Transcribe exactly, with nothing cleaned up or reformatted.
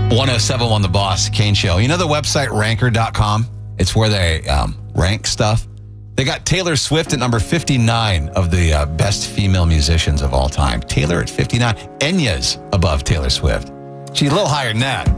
one oh seven one The Boss, Kane Show. You know the website ranker dot com? It's where they um, rank stuff. They got Taylor Swift at number fifty-nine of the uh, best female musicians of all time. Taylor at fifty-nine. Enya's above Taylor Swift. She's a little higher than that.